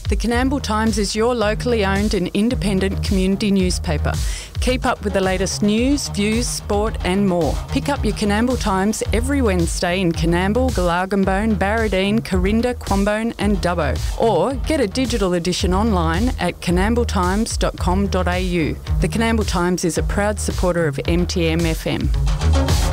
The Coonamble Times is your locally owned and independent community newspaper. Keep up with the latest news, views, sport and more. Pick up your Coonamble Times every Wednesday in Coonamble, Galargambone, Barradine, Corinda, Quambone and Dubbo. Or get a digital edition online at coonambletimes.com.au. The Coonamble Times is a proud supporter of MTM FM.